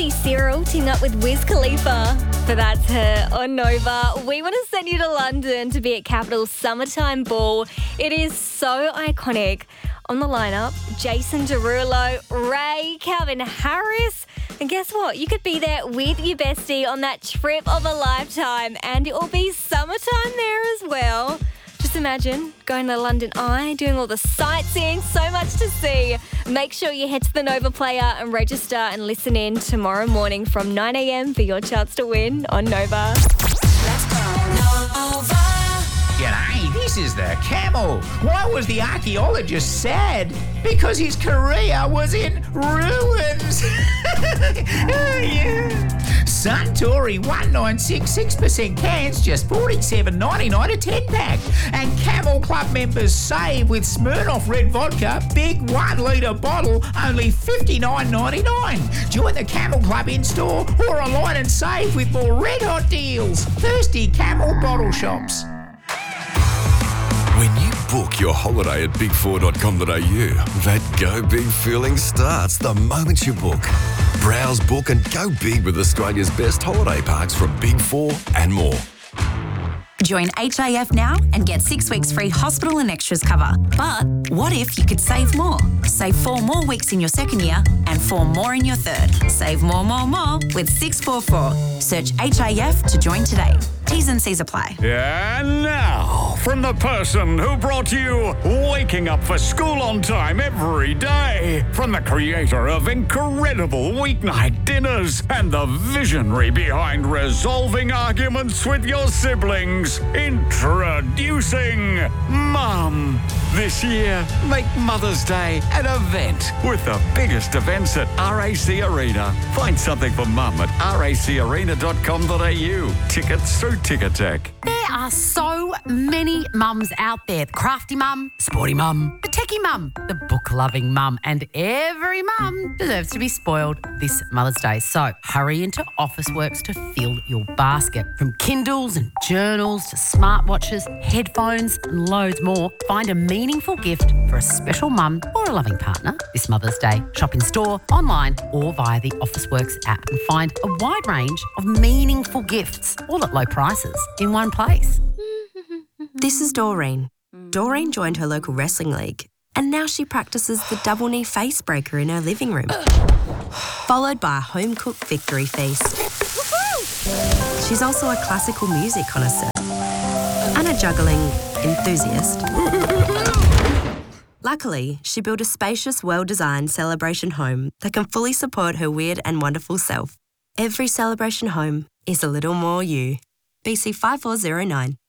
Miley Cyril teamed up with Wiz Khalifa for That's Her on Nova. We want to send you to London to be at Capital's Summertime Ball. It is so iconic. On the lineup, Jason Derulo, Ray, Calvin Harris. And guess what? You could be there with your bestie on that trip of a lifetime, and it will be summertime there as well. Just imagine going to the London Eye, doing all the sightseeing, so much to see. Make sure you head to the Nova Player and register and listen in tomorrow morning from 9 a.m. for your chance to win on Nova. Let's go Nova. G'day, this is the Camel. Why was the archaeologist sad? Because his career was in ruins. Suntory 1966% cans, just $47.99 a 10-pack. And Camel Club members save with Smirnoff Red Vodka, big 1 litre bottle, only $59.99. Join the Camel Club in-store or online and save with more red-hot deals. Thirsty Camel bottle shops. When you book your holiday at big4.com.au, that go big feeling starts the moment you book. Browse, book and go big with Australia's best holiday parks from Big 4 and more. Join HIF now and get 6 weeks free hospital and extras cover. But what if you could save more? Save 4 more weeks in your second year and 4 more in your third. Save more with 644. Search HIF to join today. T's and C's apply. And now, from the person who brought you Waking Up for School on Time every day, from the creator of incredible weeknight dinners and the visionary behind resolving arguments with your siblings, introducing Mum. This year, make Mother's Day an event with the biggest events at RAC Arena. Find something for Mum at racarena.com.au. Tickets through Ticketek. There are so many mums out there. The crafty mum, sporty mum, the techie mum, the book-loving mum, and every mum deserves to be spoiled this Mother's Day. So hurry into Officeworks to fill your basket. From Kindles and journals to smartwatches, headphones and loads more, find a meaningful gift for a special mum or a loving partner this Mother's Day. Shop in store, online or via the Officeworks app and find a wide range of meaningful gifts, all at low prices in one place. This is Doreen. Doreen joined her local wrestling league and now she practices the double knee face breaker in her living room, followed by a home-cooked victory feast. She's also a classical music connoisseur and a juggling enthusiast. Luckily, she built a spacious, well-designed celebration home that can fully support her weird and wonderful self. Every celebration home is a little more you. BC 5409.